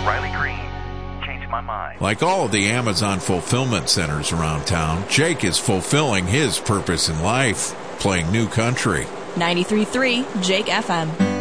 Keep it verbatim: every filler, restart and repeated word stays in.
Riley Green. Changed my mind. Like all of the Amazon fulfillment centers around town, Jake is fulfilling his purpose in life, playing new country. ninety-three point three Jake F M.